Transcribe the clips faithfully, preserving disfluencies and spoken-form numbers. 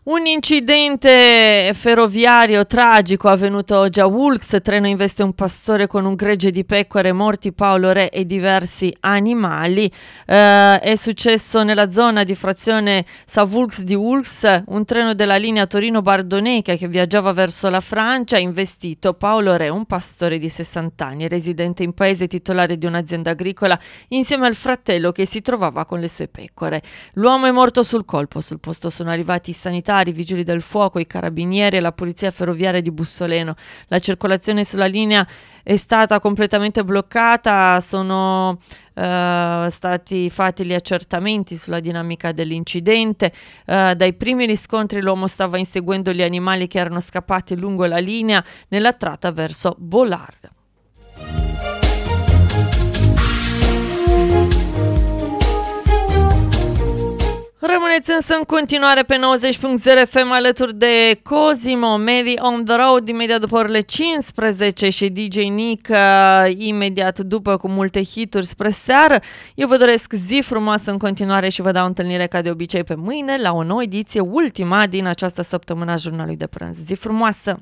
Un incidente ferroviario tragico avvenuto oggi a Wulks, treno investe un pastore con un gregge di pecore, morti Paolo Re e diversi animali. Eh, è successo nella zona di frazione Savulks di Wulks, un treno della linea Torino-Bardonecchia che viaggiava verso la Francia ha investito Paolo Re, un pastore di sessanta anni, residente in paese, titolare di un'azienda agricola, insieme al fratello che si trovava con le sue pecore. L'uomo è morto sul colpo, sul posto sono arrivati i sanitari, i vigili del fuoco, i carabinieri e la polizia ferroviaria di Bussoleno. La circolazione sulla linea è stata completamente bloccata, sono uh, stati fatti gli accertamenti sulla dinamica dell'incidente. Uh, dai primi riscontri l'uomo stava inseguendo gli animali che erano scappati lungo la linea nella tratta verso Bollard. Rămâneți să continuare pe nouăzeci punct zero F M alături de Cosimo, Mary on the Road, imediat după orele cincisprezece și D J Nick uh, imediat după cu multe hituri spre seară. Eu vă doresc zi frumoasă în continuare și vă dau întâlnire ca de obicei pe mâine la o nouă ediție, ultima din această săptămână a Jurnalului de Prânz. Zi frumoasă!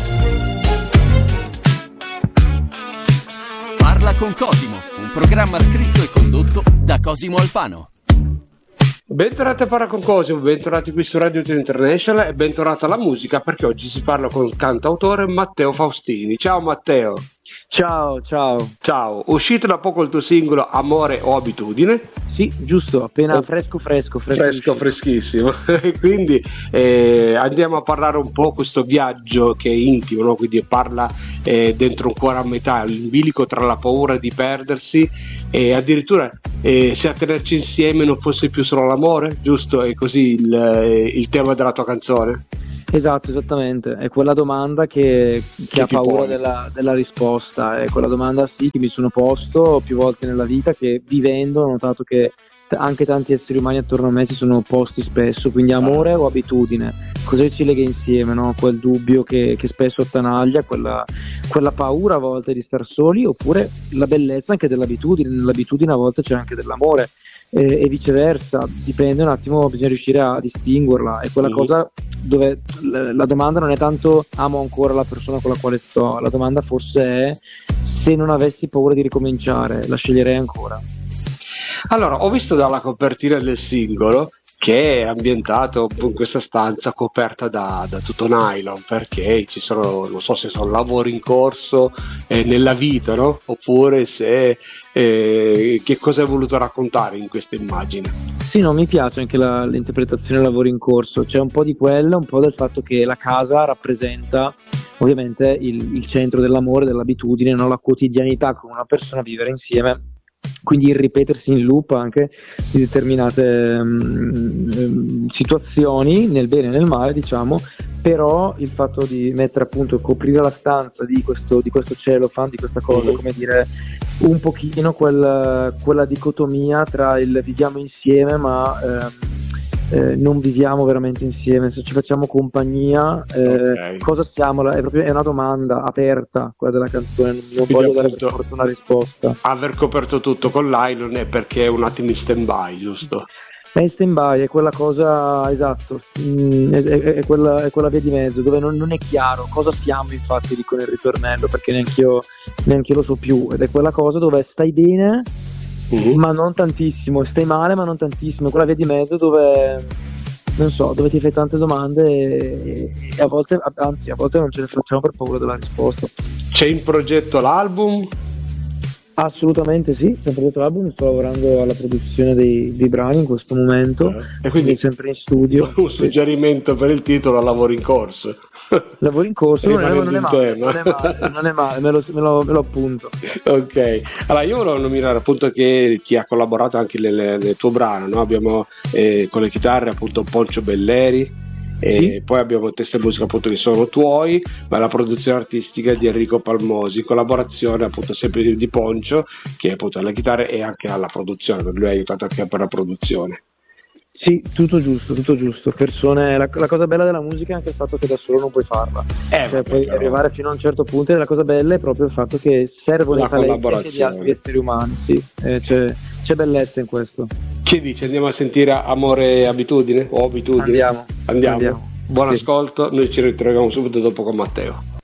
Parla con Cosimo, un programma scritto e condotto da Cosimo Alfano. Bentornati a Parla con Cosimo, bentornati qui su Radio International e bentornata alla musica, perché oggi si parla con il cantautore Matteo Faustini. Ciao Matteo. Ciao, ciao. Ciao, uscito da poco il tuo singolo Amore o Abitudine? Sì, giusto, appena oh. fresco fresco fresco freschissimo. Quindi eh, andiamo a parlare un po' questo viaggio che è intimo, no? Quindi parla eh, dentro un cuore a metà, il bilico tra la paura di perdersi e addirittura eh, se a tenerci insieme non fosse più solo l'amore, giusto? È così il, eh, il tema della tua canzone? Esatto, esattamente, è quella domanda che, che, che ha paura della, della risposta, è quella domanda sì che mi sono posto più volte nella vita, che vivendo ho notato che anche tanti esseri umani attorno a me si sono posti spesso, quindi amore o abitudine, cosa ci lega insieme, no? Quel dubbio che, che spesso attanaglia, quella, quella paura a volte di star soli, oppure la bellezza anche dell'abitudine, nell'abitudine a volte c'è anche dell'amore. E, e viceversa, dipende un attimo, bisogna riuscire a distinguerla, è quella mm. cosa dove la, la domanda non è tanto amo ancora la persona con la quale sto, la domanda forse è se non avessi paura di ricominciare, la sceglierei ancora. Allora, ho visto dalla copertina del singolo che è ambientato in questa stanza coperta da, da tutto nylon, perché ci sono, non so se sono lavori in corso eh, nella vita, no? Oppure se eh, che cosa hai voluto raccontare in questa immagine. Sì, no, mi piace anche la, l'interpretazione lavori in corso, c'è un po' di quello, un po' del fatto che la casa rappresenta ovviamente il, il centro dell'amore, dell'abitudine, no? La quotidianità con una persona, vivere insieme, quindi il ripetersi in loop anche di determinate um, situazioni, nel bene e nel male, diciamo, però il fatto di mettere appunto, coprire la stanza di questo, di questo cellophane, di questa cosa, mm. come dire, un pochino quel, quella dicotomia tra il viviamo insieme ma eh, eh, non viviamo veramente insieme, se ci facciamo compagnia, eh, okay. cosa siamo? È proprio è una domanda aperta quella della canzone, non quindi voglio dare per forza una risposta. Aver coperto tutto con nylon è perché è un attimo in stand by, giusto? È in stand by, è quella cosa, esatto, mm, è, è, è, quella, è quella via di mezzo dove non, non è chiaro cosa siamo, infatti dico nel ritornello, perché neanch'io, neanch'io lo so più, ed è quella cosa dove stai bene uh-huh. ma non tantissimo, stai male ma non tantissimo, quella via di mezzo dove non so, dove ti fai tante domande e, e a volte, anzi a volte non ce ne facciamo per paura della risposta. C'è in progetto l'album? Assolutamente sì, sempre dietro l'album, sto lavorando alla produzione dei, dei brani in questo momento, eh, e quindi sempre in studio. Un suggerimento per il titolo: lavoro in corso. Lavoro in corso, non è, non, è male, non è male, non è male, me lo, me lo, me lo appunto. Ok, allora io volevo nominare appunto che chi ha collaborato anche nel, nel tuo brano, no? Abbiamo eh, con le chitarre appunto Poncio Belleri, e sì. Poi abbiamo testi e musica appunto che sono tuoi, ma la produzione artistica di Enrico Palmosi, in collaborazione appunto sempre di, di Poncio, che appunto alla chitarra e anche alla produzione, perché lui ha aiutato anche per la produzione. Sì, tutto giusto, tutto giusto. Persone, la, la cosa bella della musica è anche il fatto che da solo non puoi farla, eh, cioè puoi però arrivare fino a un certo punto, e la cosa bella è proprio il fatto che servono i talenti anche di altri esseri umani, sì, eh, c'è, c'è bellezza in questo. Che dici, andiamo a sentire Amore e Abitudine o Abitudine? Andiamo, andiamo. andiamo. buon ascolto, noi ci ritroviamo subito dopo con Matteo.